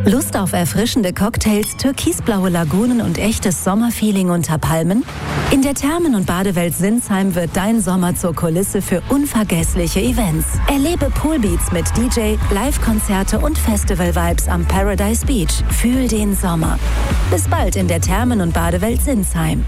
Lust auf erfrischende Cocktails, türkisblaue Lagunen und echtes Sommerfeeling unter Palmen? In der Thermen- und Badewelt Sinsheim wird dein Sommer zur Kulisse für unvergessliche Events. Erlebe Poolbeats mit DJ, Live-Konzerte und Festival-Vibes am Paradise Beach. Fühl den Sommer. Bis bald in der Thermen- und Badewelt Sinsheim.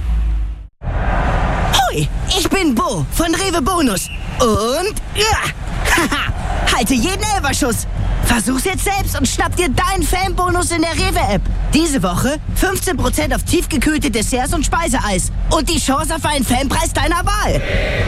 Hoi, ich bin Bo von Rewe Bonus. Und halte jeden Elferschuss. Versuch's jetzt selbst und schnapp dir deinen Fanbonus in der Rewe-App. Diese Woche 15% auf tiefgekühlte Desserts und Speiseeis. Und die Chance auf einen Fanpreis deiner Wahl.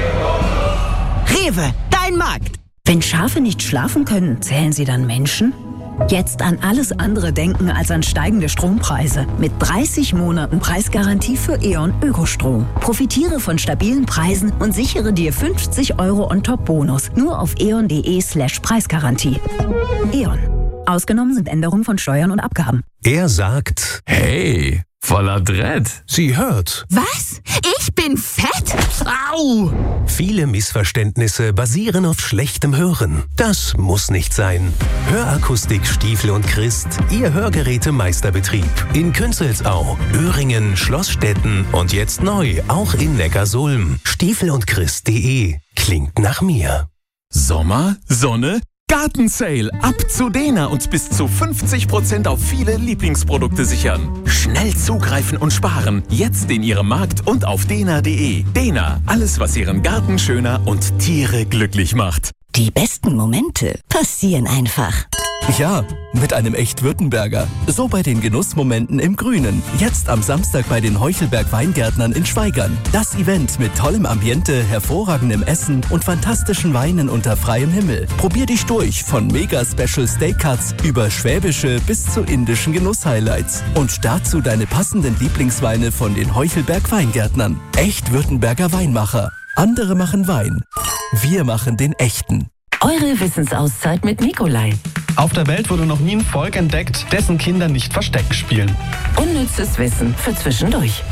Rewe, dein Markt. Wenn Schafe nicht schlafen können, zählen sie dann Menschen? Jetzt an alles andere denken als an steigende Strompreise. Mit 30 Monaten Preisgarantie für E.ON Ökostrom. Profitiere von stabilen Preisen und sichere dir 50 € On-Top-Bonus. Nur auf eon.de/Preisgarantie. E.ON. Ausgenommen sind Änderungen von Steuern und Abgaben. Er sagt, hey, voller Dread. Sie hört. Was? Ich bin fett? Au! Viele Missverständnisse basieren auf schlechtem Hören. Das muss nicht sein. Hörakustik Stiefel und Christ, Ihr Hörgerätemeisterbetrieb. In Künzelsau, Öhringen, Schlossstetten und jetzt neu auch in Neckarsulm. Stiefelundchrist.de klingt nach mir. Sommer, Sonne, Gartensale. Ab zu Dena und bis zu 50% auf viele Lieblingsprodukte sichern. Schnell zugreifen und sparen. Jetzt in Ihrem Markt und auf dena.de. Dena, alles was Ihren Garten schöner und Tiere glücklich macht. Die besten Momente passieren einfach. Ja, mit einem echt Württemberger. So bei den Genussmomenten im Grünen. Jetzt am Samstag bei den Heuchelberg Weingärtnern in Schwaigern. Das Event mit tollem Ambiente, hervorragendem Essen und fantastischen Weinen unter freiem Himmel. Probier dich durch von mega Special Steak Cuts über schwäbische bis zu indischen Genusshighlights. Und dazu deine passenden Lieblingsweine von den Heuchelberg Weingärtnern. Echt Württemberger Weinmacher. Andere machen Wein. Wir machen den echten. Eure Wissensauszeit mit Nikolai. Auf der Welt wurde noch nie ein Volk entdeckt, dessen Kinder nicht Versteck spielen. Unnützes Wissen für zwischendurch.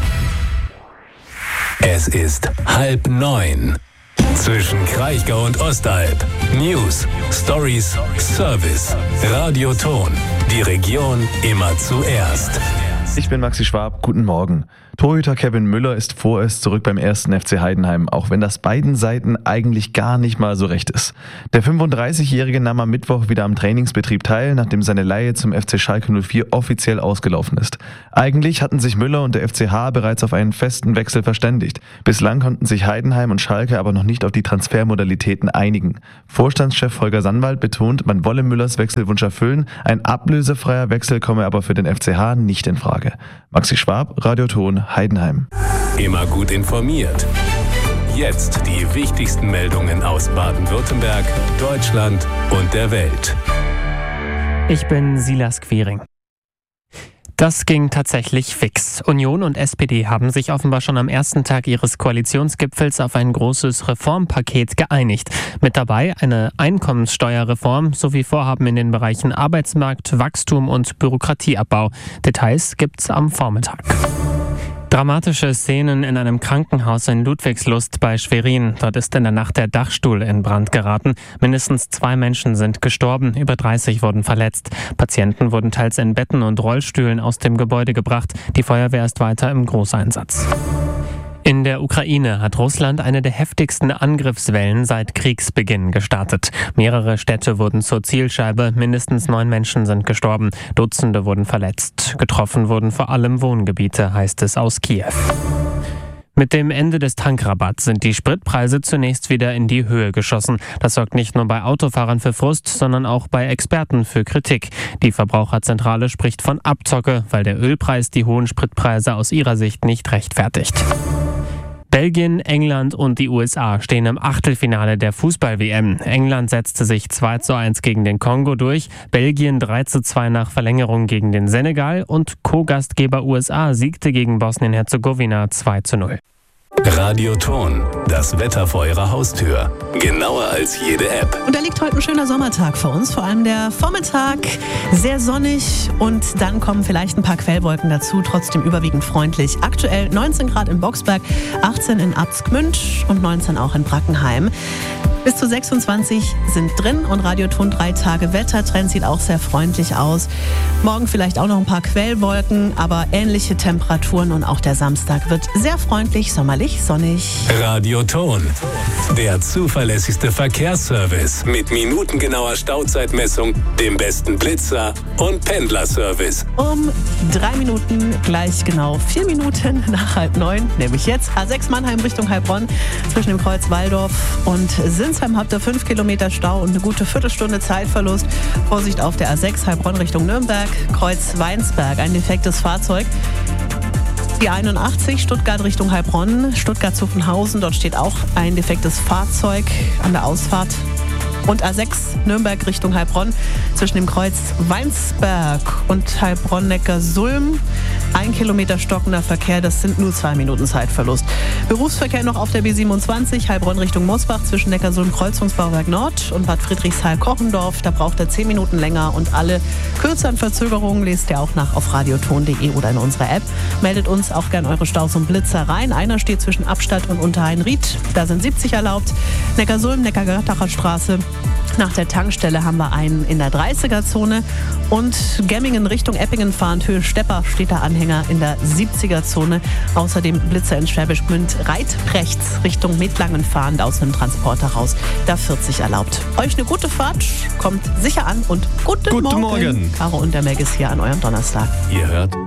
Es ist 8:30. Zwischen Kraichgau und Ostalb. News, Stories, Service. Radioton. Die Region immer zuerst. Ich bin Maxi Schwab, guten Morgen. Torhüter Kevin Müller ist vorerst zurück beim 1. FC Heidenheim, auch wenn das beiden Seiten eigentlich gar nicht mal so recht ist. Der 35-Jährige nahm am Mittwoch wieder am Trainingsbetrieb teil, nachdem seine Leihe zum FC Schalke 04 offiziell ausgelaufen ist. Eigentlich hatten sich Müller und der FCH bereits auf einen festen Wechsel verständigt. Bislang konnten sich Heidenheim und Schalke aber noch nicht auf die Transfermodalitäten einigen. Vorstandschef Holger Sandwald betont, man wolle Müllers Wechselwunsch erfüllen, ein ablösefreier Wechsel komme aber für den FCH nicht in Frage. Maxi Schwab, Radioton, Heidenheim. Immer gut informiert. Jetzt die wichtigsten Meldungen aus Baden-Württemberg, Deutschland und der Welt. Ich bin Silas Quiring. Das ging tatsächlich fix. Union und SPD haben sich offenbar schon am ersten Tag ihres Koalitionsgipfels auf ein großes Reformpaket geeinigt. Mit dabei eine Einkommenssteuerreform sowie Vorhaben in den Bereichen Arbeitsmarkt, Wachstum und Bürokratieabbau. Details gibt's am Vormittag. Dramatische Szenen in einem Krankenhaus in Ludwigslust bei Schwerin. Dort ist in der Nacht der Dachstuhl in Brand geraten. Mindestens 2 Menschen sind gestorben, über 30 wurden verletzt. Patienten wurden teils in Betten und Rollstühlen aus dem Gebäude gebracht. Die Feuerwehr ist weiter im Großeinsatz. In der Ukraine hat Russland eine der heftigsten Angriffswellen seit Kriegsbeginn gestartet. Mehrere Städte wurden zur Zielscheibe, mindestens 9 Menschen sind gestorben, Dutzende wurden verletzt. Getroffen wurden vor allem Wohngebiete, heißt es aus Kiew. Mit dem Ende des Tankrabatts sind die Spritpreise zunächst wieder in die Höhe geschossen. Das sorgt nicht nur bei Autofahrern für Frust, sondern auch bei Experten für Kritik. Die Verbraucherzentrale spricht von Abzocke, weil der Ölpreis die hohen Spritpreise aus ihrer Sicht nicht rechtfertigt. Belgien, England und die USA stehen im Achtelfinale der Fußball-WM. England setzte sich 2:1 gegen den Kongo durch, Belgien 3:2 nach Verlängerung gegen den Senegal und Co-Gastgeber USA siegte gegen Bosnien-Herzegowina 2:0. Radioton, das Wetter vor Ihrer Haustür. Genauer als jede App. Und da liegt heute ein schöner Sommertag für uns, vor allem der Vormittag, sehr sonnig und dann kommen vielleicht ein paar Quellwolken dazu, trotzdem überwiegend freundlich. Aktuell 19 Grad in Boxberg, 18 in Abtsgmünd und 19 auch in Brackenheim. Bis zu 26 sind drin und Radioton 3 Tage Wettertrend sieht auch sehr freundlich aus. Morgen vielleicht auch noch ein paar Quellwolken, aber ähnliche Temperaturen und auch der Samstag wird sehr freundlich, sommerlich, sonnig. Radioton, der zuverlässigste Verkehrsservice mit minutengenauer Stauzeitmessung, dem besten Blitzer und Pendlerservice. Um 3 Minuten, gleich genau 4 Minuten nach 8:30, nämlich jetzt A6 Mannheim Richtung Heilbronn zwischen dem Kreuz Walldorf und Sinsheim habt ihr 5 Kilometer Stau und eine gute Viertelstunde Zeitverlust. Vorsicht auf der A6 Heilbronn Richtung Nürnberg, Kreuz Weinsberg, ein defektes Fahrzeug. Die 81 Stuttgart Richtung Heilbronn, Stuttgart-Zuffenhausen, dort steht auch ein defektes Fahrzeug an der Ausfahrt. Und A6 Nürnberg Richtung Heilbronn zwischen dem Kreuz Weinsberg und Heilbronn-Neckarsulm. 1 Kilometer stockender Verkehr, das sind nur 2 Minuten Zeitverlust. Berufsverkehr noch auf der B27 Heilbronn Richtung Mosbach zwischen Neckarsulm Kreuzungsbauwerk Nord und Bad Friedrichshall-Kochendorf. Da braucht er 10 Minuten länger und alle kürzeren Verzögerungen lest ihr auch nach auf radioton.de oder in unserer App. Meldet uns auch gern eure Staus und Blitzer rein. Einer steht zwischen Abstadt und Unterhain-Ried. Da sind 70 erlaubt. Neckarsulm, Neckargattacher Straße. Nach der Tankstelle haben wir einen in der 30er-Zone und Gemmingen Richtung Eppingen fahrend Höhe Stepper steht der Anhänger in der 70er-Zone. Außerdem Blitzer in Schwäbisch Gmünd rechts Richtung Metlangen fahrend aus einem Transporter raus. Da 40 erlaubt. Euch eine gute Fahrt, kommt sicher an und guten Morgen. Caro und der Meg ist hier an eurem Donnerstag. Ihr hört